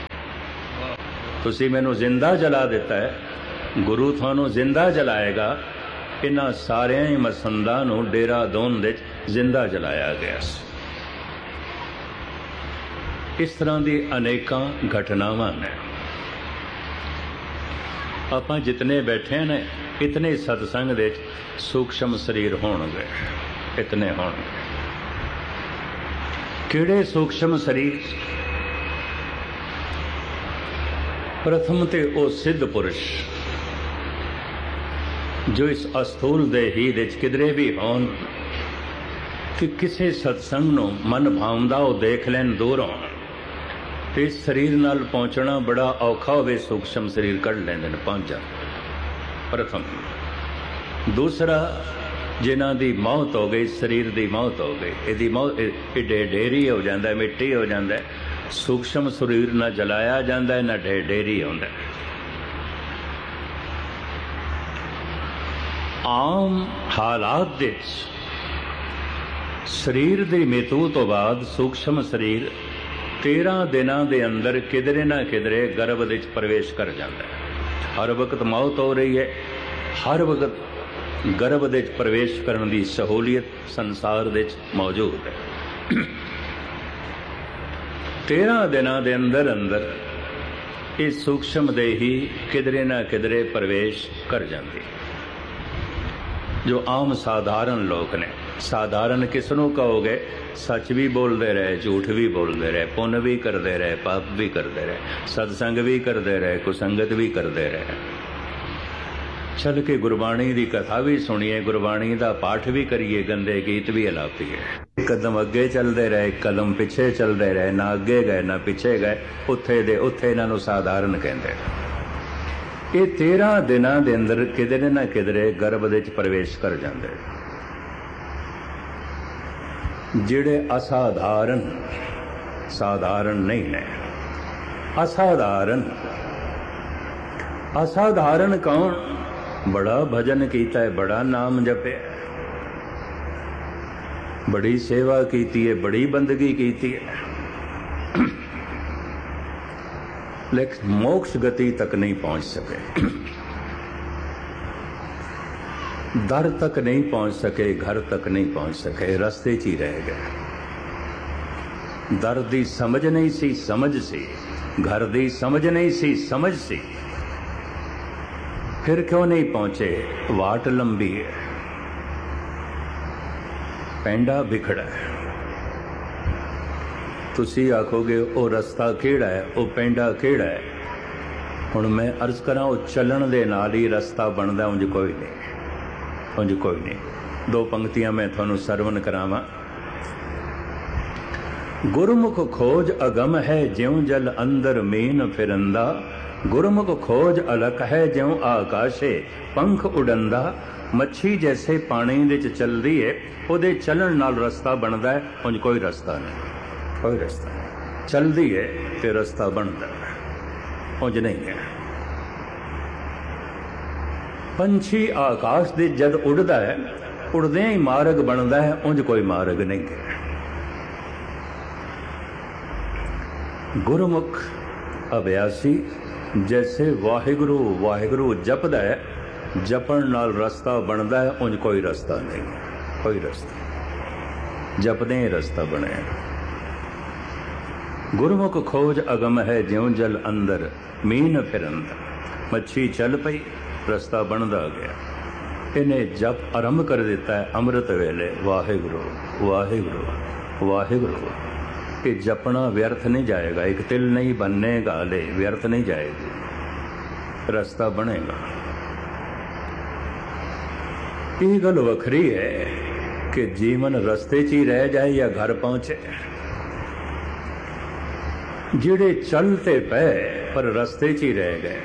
तुसी मैनू जिंदा जला दिता है, गुरु थानू जिंदा जलाएगा। इन्हां सारियां ही मसंदां नू डेरा दोन दे जिंदा जलाया गया। इस तरह की अनेकां घटनावां ने। आपां जितने बैठे ने इतने सत्संग दे सूक्ष्म शरीर होणगे, इतने होणगे। किहड़े सूक्ष्म शरीर? प्रथम ते ओ सिद्ध पुरुष जो इस अस्थूल देही दे किधरे भी होन, कि किसी सत्संग नूं मन भावदा वो देख लैन दूरों, तो इस शरीर नाल पहुंचना बड़ा औखा होवे, सूक्ष्म शरीर कढ़ लैंदे ने, पहुंच जाते। प्रथम। दूसरा, जिन्हां दी मौत हो गई, शरीर दी मौत हो गई, इहदी मौत ढेरी हो जाता है, मिट्टी हो जाता है। सूक्ष्म शरीर ना जलाया जाता है, ना ढेरी होता है। आम हालात दे शरीर की मृत्यु तो बाद सूक्ष्म शरीर 13 दिनों के अंदर किधरे ना किधरे गर्भ दे प्रवेश कर जाता है। हर वक्त मौत हो रही है, हर वक्त गर्भ दे प्रवेश करने की सहूलियत संसार दे मौजूद है। 13 दिनों के अंदर अंदर इस सूक्ष्म देही किधरे ना किधरे प्रवेश कर जाती। जो आम साधारण लोग ने, साधारण किसनों कहोगे? सच भी बोलते रहे, झूठ भी बोलते रहे, पुण्य भी करते रहे, पाप भी करते रहे, सत्संग भी करते रहे, कुसंगत भी करते रहे, चल के गुरबाणी की कथा भी सुनिए, गुरबाणी का पाठ भी करिए, गंदे गीत भी अलापीए। एक कदम अगे चलते रहे, एक कदम पिछे चलते रहे, ना अगे गए ना पिछे गए, उत्थे दे उत्थे इन्हों साधारण कहते। ये 13 दिनों के अंदर किधरे ना किधरे गर्भ दे प्रवेश कर जाते। जिहड़े असाधारण, साधारण नहीं ने, असाधारण। असाधारण कौन? बड़ा भजन किया है, बड़ा नाम जपे, बड़ी सेवा की है, बड़ी बंदगी की है, लेकिन मोक्ष गति तक नहीं पहुंच सके, दर तक नहीं पहुंच सके, घर तक नहीं पहुंच सके, रस्ते च ही रह गए। दर दी समझ नहीं सी, समझ सी, घर दी समझ नहीं सी, समझ सी, फिर क्यों नहीं पहुंचे? वाट लंबी है, पैंडा बिखड़ा है। तुसी आखोगे वो रस्ता केड़ा है, वो पेंडा केड़ा है? हुण मैं अर्ज करा, वो चलन दे नाल ही रस्ता बनता, उंज कोई नहीं, उंज कोई नहीं। 2 पंक्तियां मैं थानू सरवण करावां। गुरमुख खोज अगम है, ज्यों जल अंदर मीन फिरंदा, गुरमुख खोज अलख है, ज्यों आकाशे पंख उड़ंदा। मच्छी जैसे पानी दे चलदी है, उहदे चलन नाल रस्ता बनता है, उंज कोई रस्ता नहीं, कोई रास्ता नहीं। चलती है तो रास्ता बनता है, उंज नहीं है। पंछी आकाश दे जद उड़ता है, उड़दे ही मार्ग बनता है, उंज कोई मार्ग नहीं है। गुरमुख अभ्यासी जैसे वाहिगुरु वाहिगुरु जपदा है, जपण नाल रास्ता बनता है, उंज कोई रास्ता नहीं, कोई रास्ता, जपदे ही रास्ता बने। गुरमुख खोज अगम है, ज्यों जल अंदर मीन फिरंदा। मच्छी चल पई, रास्ता बनता गया। इन्हें जप आरंभ कर दिता है अमृत वेले, वाहिगुरु वाहिगुरु वाहिगुरु। ये जपना व्यर्थ नहीं जाएगा, एक तिल नहीं बनने गाले, व्यर्थ नहीं जाएगी, रास्ता बनेगा। ये गल वखरी है कि जीवन रस्ते च ही रह जाए या घर पहुंचे। जिहड़े चलते पे पर रस्ते च ही रह गए,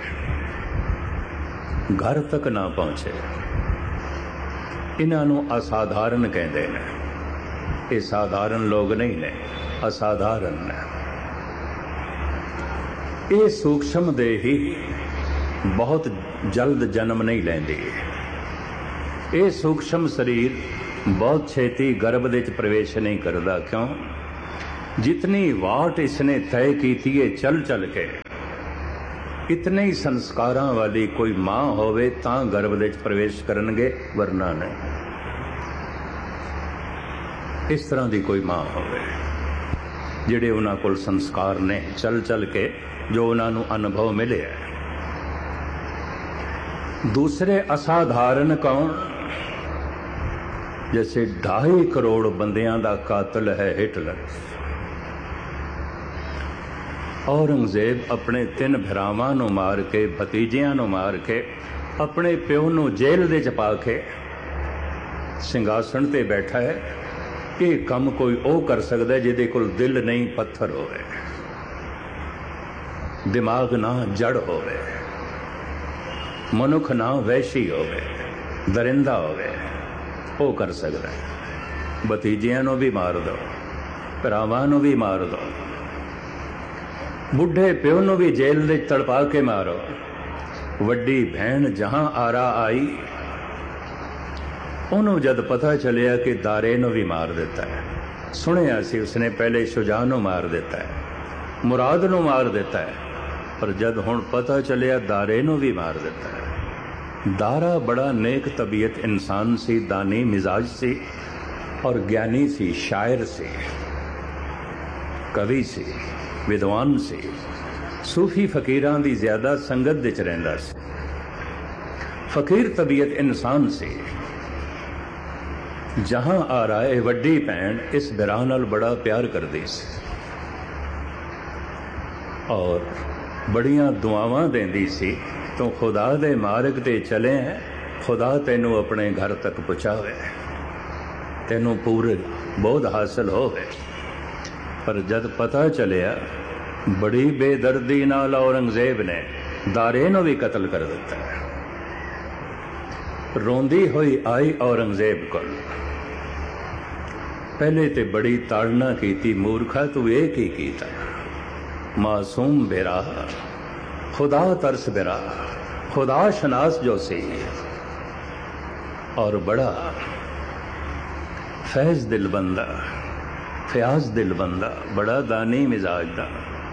घर तक ना पहुंचे, इन्हां नूं असाधारण कहते हैं। ये साधारण लोग नहीं ने, असाधारण ने। ये सूक्ष्म देह ही बहुत जल्द जन्म नहीं लेंदी। ये सूक्ष्म शरीर बहुत छेती गर्भ दे प्रवेश नहीं करता। क्यों? जितनी वाट इसने तय की थी है चल चल के, इतने ही संस्कारां वाली कोई मां होवे तां गर्भ दे प्रवेश करनगे, वरना नहीं। इस तरह की कोई मां होवे जिहड़े उन्हां कोल संस्कार ने चल चल के जो उन्होंने अनुभव मिले है। दूसरे असाधारण कौन? जैसे 2.5 करोड़ बंदियां दा कातिल है हिटलर। औरंगजेब अपने 3 भरावां नूं मार के, भतीजियां नूं मार के, अपने प्यो नूं जेल दे च पा के सिंघासन ते बैठा है। ये काम कोई ओ कर सकता है जिहदे कोल दिल नहीं, पत्थर होवे, दिमाग ना जड़ होवे, मनुख ना वैशी होवे, दरिंदा होवे, वो कर सकता है। भतीजियां नूं भी मार दो, भरावां नूं भी मार दो, बुढ़े प्यो नूं भी जेल दे तड़पा के मारो। वड्डी भैन जहां आरा आई, उन्होंने जद पता चलिया कि दारे नूं भी मार देता है। सुनिया सी उसने पहले शुजा नूं मार देता है, मुराद नूं मार देता है, पर जद हुण पता चलिया दारे नूं भी मार देता है। दारा बड़ा नेक तबीयत इंसान सी, दानी मिजाज सी और ज्ञानी सी, शायर सी, कवि सी, विद्वान सी, सूफी फकीरां दी ज्यादा संगत विच रहिंदा सी। फकीर तबीयत इंसान सी। जहां आ रहा है वड्डी भैन इस बिरा नाल बड़ा प्यार करदी सी और बड़ियां दुआवां देंदी सी। तो खुदा दे मार्ग ते चले हैं, खुदा तेनू अपने घर तक पहुंचावे, तेनू पूरे बोध हासिल होवे। पर जद पता चलिया, बड़ी बेदर्दी नाल औरंगजेब ने दारे नूं भी कतल कर दिता है। रोंदी हुई आई औरंगजेब कोल। पहले ते बड़ी ताड़ना की, मूर्खा तू ये की कीता, मासूम बेरा, खुदा तरस बेरा, खुदा शनास जो सी और बड़ा फैज दिल बंदा, फयाज दिल बंदा, बड़ा दानी मिजाज दा,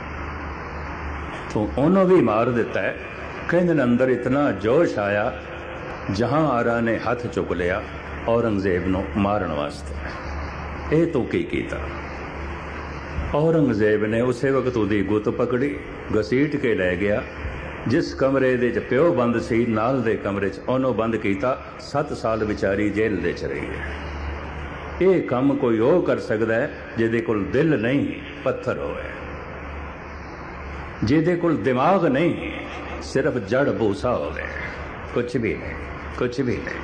तो उन्होंने भी मार दिता है। कहने अंदर इतना जोश आया, जहां आरा ने हाथ चुक लिया औरंगजेब नूं मारन वास्ते। ये तो की कीता? औरंगजेब ने उसे वक्त उहदी गुत पकड़ी, घसीट के लै गया। जिस कमरे दे च प्यो बंद सी, नाल दे कमरे च उहनूं बंद कीता। 7 साल विचारी जेल दे च रही है। ये काम कोई ओ कर सकता है जिहदे कोल दिल नहीं, पत्थर होवे, जिहदे कोल दिमाग नहीं, सिर्फ जड़ भूसा होवे, कुछ भी नहीं, कुछ भी नहीं।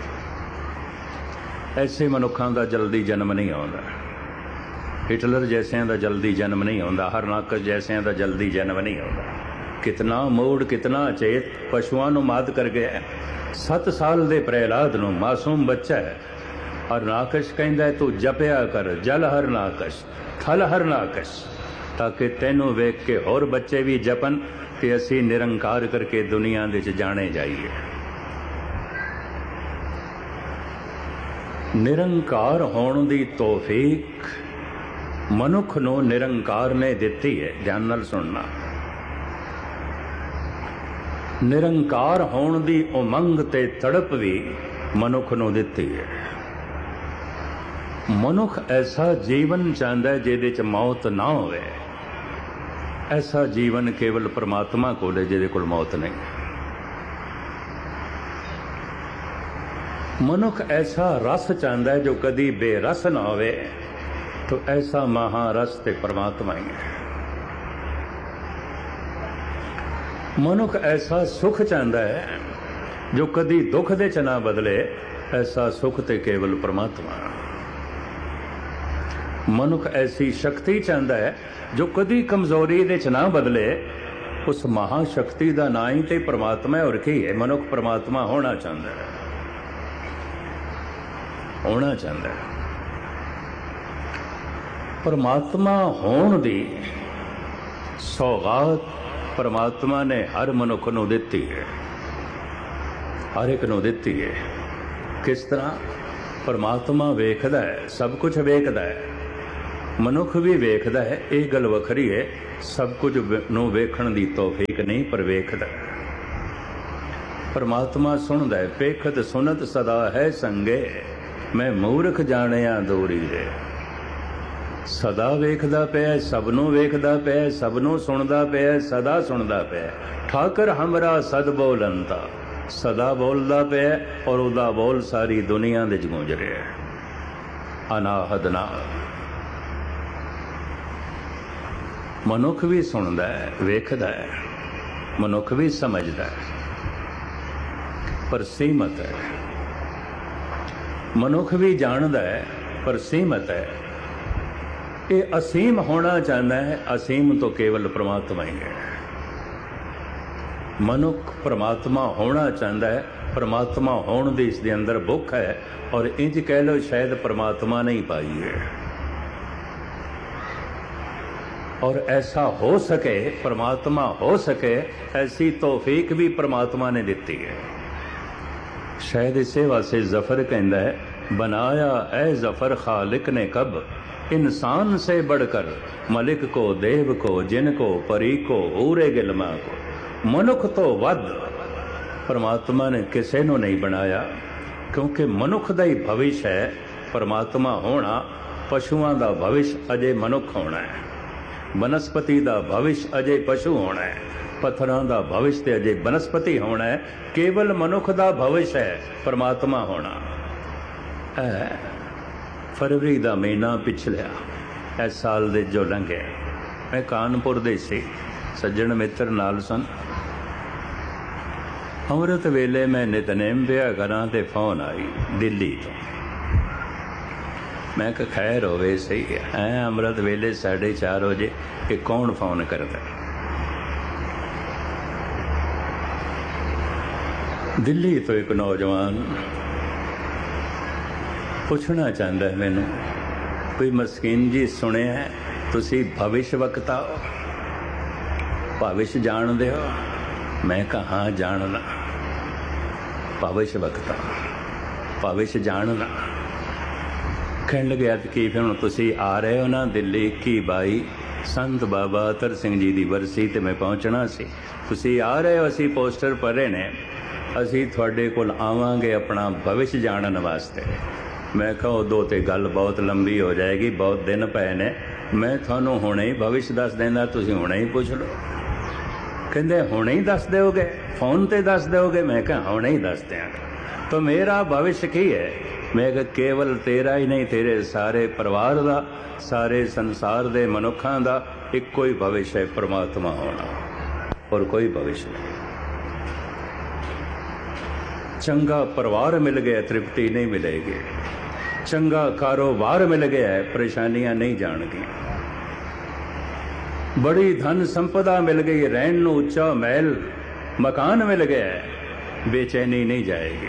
ऐसे मनुखों का जल्दी जन्म नहीं आता। हिटलर जैसिया का जल्दी जन्म नहीं आता, हरनाकश जैसिया का जल्दी जन्म नहीं आता। कितना मूड, कितना चेत पशुओं को मात कर गया। 7 साल के प्रहलाद नूं, मासूम बच्चा है, हरनाकश कहंदा तू जपिया कर जल हरनाकश, थल हरनाकश, ताकि तेनों वेख के होर बच्चे भी जपन कि असी निरंकार करके दुनिया दे च जाने जाइए। निरंकार होने की तौफीक मनुख नूं निरंकार ने दिती है। ध्यान नाल सुनना। निरंकार होने की उमंग ते तड़प भी मनुख नूं दिती है। मनुख ऐसा जीवन चाहता है जिहदे च मौत ना होवे। ऐसा जीवन केवल परमात्मा कोल है जिहदे कोल मौत नहीं। मनुख ऐसा रस चाहता है जो कदी बेरस ना होवे, तो ऐसा महारस ते परमात्मा ही है। मनुख ऐसा सुख चाहता है जो कदी दुख दे च ना बदले, ऐसा सुख ते केवल परमात्मा। मनुख ऐसी शक्ति चाहता है जो कदी कमजोरी दे च ना बदले, उस महाशक्ति का ना ही ते परमात्मा है। और की है? मनुख परमात्मा होना चाहता है, होना चाहता है। परमात्मा होण दी सौगात परमात्मा ने हर मनुख नूं दित्ती है, हर एक नूं दित्ती है। किस तरह? परमात्मा वेखदा है, सब कुछ वेखदा है, मनुख भी वेखदा है। ये गल वखरी है, सब कुछ नूं वेखण दी तौफीक नहीं, पर वेखदा है। परमात्मा सुनदा है, पेखत सुनत सदा है संगे, मैं मूर्ख जाणिया दूरी है। सदा वेखदा पिया, सबनों वेखदा पिया, सबनों सुनदा पिया, सदा सुनदा पिया। ठाकर हमरा सद बोलंता, सदा बोलदा पिया और उहदा बोल सारी दुनिया दे च गूंज रिहा है अनाहद नाल। मनुख भी सुनदा है, वेखदा है, मनुख भी समझदा है, पर सीमत है। मनुख भी जानदा है, पर सीमत है। ये असीम होना चाहता है, असीम तो केवल परमात्मा ही है। मनुख परमात्मा होना चाहता है, परमात्मा होने दी इसके अंदर भुख है, और इंज कह लो शायद परमात्मा नहीं पाई है। और ऐसा हो सके, परमात्मा हो सके, ऐसी तौफीक भी परमात्मा ने दी है। शायद इसे वास्ते जफर कहता है, बनाया ऐ जफर खालिक ने कब, इंसान से बढ़कर मलिक को, देव को, जिन को, परी को, ऊरे गिलमा को, मनुख तो वध परमात्मा ने किसी को नहीं बनाया। क्योंकि मनुख का ही भविष्य है परमात्मा होना, पशुओं का भविष्य अजे मनुख होना है, वनस्पति का भविष्य अजे पशु होना है, पत्थरों का भविष्य अजे वनस्पति होना है। केवल मनुख का भविष्य है परमात्मा होना। फरवरी का महीना पिछलिया इस साल दे जो लंघे, मैं कानपुर दे सी, सज्जन मित्र नाल सन। अमृत वेले मैं नितनेम पिया करा ते फोन आई दिल्ली तो। मैं कहा खैर होवे सही है, अमृत वेले 4:30 बजे कि कौन फोन करता? दिल्ली तो एक नौजवान पूछना चाहता है मैनू, कोई मस्कीन जी सुने है तुसी भविष्य वक्ता हो, भविष्य जानदे हो? मैं कहा हाँ जानना, भविष्य वक्ता, भविष्य जानना। कहने लगे कि फिर हुण तुसी आ रहे हो ना दिल्ली 21/22 संत बाबा अतर सिंह जी की बरसी ते मैं पहुँचना सी, तुसी आ रहे हो, असी पोस्टर पढ़े ने, असी तुहाडे कोल आवांगे अपना भविष्य जानन वास्ते। मैं कहा उदों तो गल बहुत लंबी हो जाएगी, बहुत दिन पे ने, मैं थानू हुणे ही भविष्य दस देंदा, तुसी हुणे ही पूछ लो। कहते हुणे ही दस दोगे, फोन ते दस दोगे? मैं कहा हुणे ही दस देंगा। तो मेरा भविष्य की है? मैं कहा केवल तेरा ही नहीं, तेरे सारे परिवार का, सारे संसार दे मनुखों का इको ही भविष्य है, परमात्मा होना, और कोई भविष्य नहीं। चंगा परिवार मिल गया तृप्ति नहीं मिलेगी, चंगा कारोबार मिल गया है परेशानियां नहीं जाएंगी, बड़ी धन संपदा मिल गई, रहन नूं उच्चा महल मकान मिल गया है, बेचैनी नहीं जाएगी।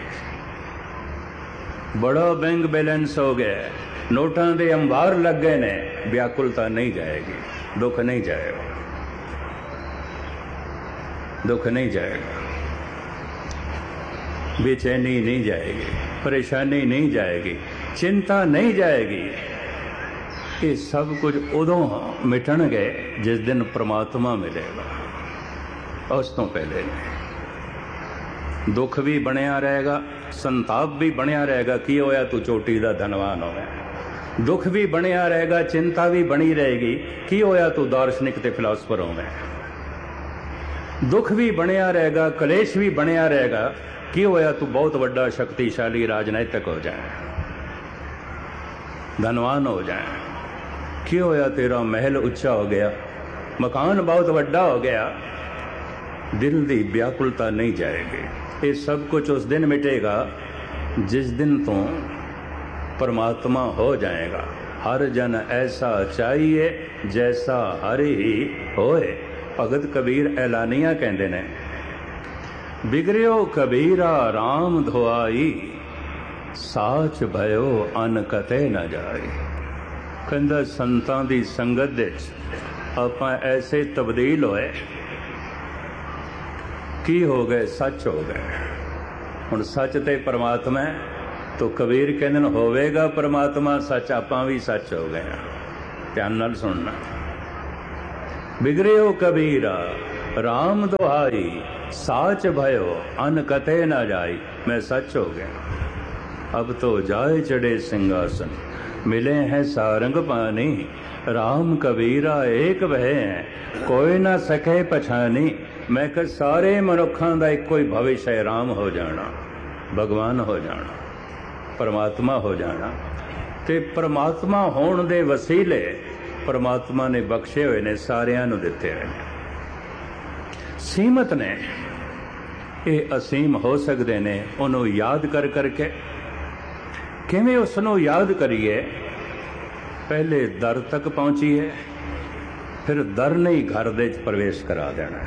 बड़ा बैंक बैलेंस हो गया, नोटां दे अंबार लग गए ने, व्याकुलता नहीं जाएगी, दुख नहीं जाएगा, दुख नहीं जाएगा, बेचैनी नहीं जाएगी, परेशानी नहीं जाएगी, चिंता नहीं जाएगी। ये सब कुछ उदों मिटणगे जिस दिन परमात्मा मिलेगा, उस तो पहले नहीं। दुख भी बनया रहेगा, संताप भी बनया रहेगा, की होया तू चोटी दा धनवान होवे। दुख भी बनया रहेगा, चिंता भी बनी रहेगी, की होया तू दार्शनिक ते फिलासफर होवे। दुख भी बनया रहेगा, कलेश भी बनया रहेगा, की होया तू बहुत बड़ा शक्तिशाली राजनैतिक हो जाए, धनवान हो जाए। की होया तेरा महल उच्चा हो गया, मकान बहुत बड़ा हो गया, दिल की व्याकुलता नहीं जाएगी। ये सब कुछ उस दिन मिटेगा जिस दिन तो परमात्मा हो जाएगा। हर जन ऐसा चाहिए जैसा हर ही होए। भगत कबीर ऐलानिया कहते ने, बिगड़ियो कबीरा राम धोआई, साच भयो अन कते न जाई। ਕਹਿੰਦਾ ਸੰਤਾਂ ਦੀ ਸੰਗਤ ਦੇ ਆਪਾਂ ਐਸੇ ਤਬਦੀਲ ਹੋਏ, ਕੀ ਹੋ ਗਏ? ਸੱਚ ਹੋ ਗਏ। ਹੁਣ ਸੱਚ ਤੇ ਪਰਮਾਤਮਾ ਤੋ ਕਬੀਰ ਕਹਿੰਦੇ ਨੇ ਹੋਵੇਗਾ ਪਰਮਾਤਮਾ ਸੱਚ, ਆਪਾਂ ਵੀ ਸੱਚ ਹੋ ਗਏ ਹਾਂ। ਧਿਆਨ ਨਾਲ ਸੁਣਨਾ। ਬਿਗੜਿਓ ਕਬੀਰਾ ਰਾਮ ਦੁਹਾਈ, ਸਾਚ भयो अन कते न जाई। मैं सच हो गया, अब तो जाए चढ़े सिंहासन, मिले हैं सारंग पानी। राम कबीरा एक वह है, कोई ना सके पछानी। मैं कह सारे मनुखों का एको ही भविष्य है, राम हो जाना, भगवान हो जाना, परमात्मा हो जाना। ते परमात्मा होने दे वसीले परमात्मा ने बख्शे हुए ने, सारियां नूं दिते हुए ने। सीमत ने ਇਹ ਅਸੀਮ ਹੋ ਸਕਦੇ ਨੇ। ਉਹਨੂੰ ਯਾਦ ਕਰ ਕਰਕੇ ਕਿਵੇਂ ਉਸ ਨੂੰ ਯਾਦ ਕਰੀਏ? ਪਹਿਲੇ ਦਰ ਤੱਕ ਪਹੁੰਚੀਏ, ਫਿਰ ਦਰ ਨਹੀਂ घर ਦੇ ਵਿੱਚ ਪ੍ਰਵੇਸ਼ ਕਰਾ ਦੇਣਾ।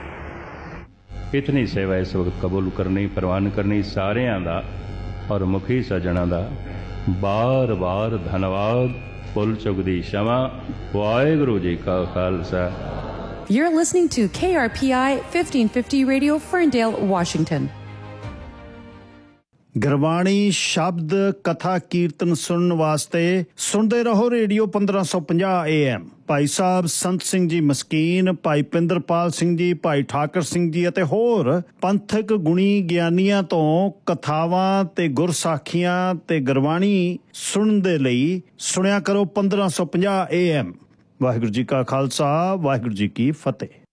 ਇਤਨੀ ਸੇਵਾ ਇਸ ਵਕਤ ਕਬੂਲ ਕਰਨੀ, ਪ੍ਰਵਾਨ ਕਰਨੀ ਸਾਰਿਆਂ ਦਾ ਔਰ ਮੁਖੀ ਸੱਜਣਾ ਦਾ ਬਾਰ ਬਾਰ ਧੰਨਵਾਦ। ਭੁੱਲ ਚੁੱਕ ਦੀ क्षमा। ਵਾਹਿਗੁਰੂ ਜੀ ਕਾ Khalsa. You're listening to KRPI 1550 Radio, Ferndale, Washington. Gurbani ਸ਼ਬਦ ਕਥਾ ਕੀਰਤਨ ਸੁਣਨ ਵਾਸਤੇ ਸੁਣਦੇ ਰਹੋ ਰੇਡੀਓ 1550 AM। ਭਾਈ ਸਾਹਿਬ ਸੰਤ ਸਿੰਘ ਜੀ ਮਸਕੀਨ, ਭਾਈ ਪਿੰਦਰਪਾਲ ਸਿੰਘ ਜੀ, ਭਾਈ ਠਾਕਰ ਸਿੰਘ ਜੀ ਅਤੇ ਹੋਰ ਪੰਥਕ ਗੁਣੀ ਗਿਆਨੀਆਂ ਤੋਂ ਕਥਾਵਾਂ ਤੇ ਗੁਰਸਾਖੀਆਂ ਤੇ ਗੁਰਬਾਣੀ ਸੁਣਨ ਦੇ ਲਈ ਸੁਣਿਆ ਕਰੋ 1550 AM। ਵਾਹਿਗੁਰੂ ਜੀ ਕਾ ਖਾਲਸਾ, ਵਾਹਿਗੁਰੂ ਜੀ ਕੀ ਫਤਿਹ।